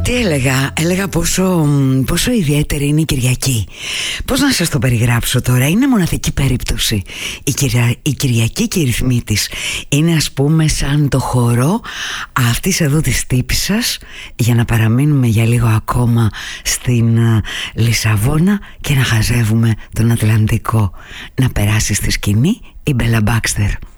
Τι έλεγα πόσο ιδιαίτερη είναι η Κυριακή. Πώς να σας το περιγράψω τώρα? Είναι μοναδική περίπτωση. Η Κυριακή και οι ρυθμοί της είναι, ας πούμε, σαν το χορό αυτής εδώ της τύπισσας, για να παραμείνουμε για λίγο ακόμα στην Λισαβόνα και να χαζεύουμε τον Ατλαντικό. Να περάσει στη σκηνή η Μπέλα Μπάξτερ.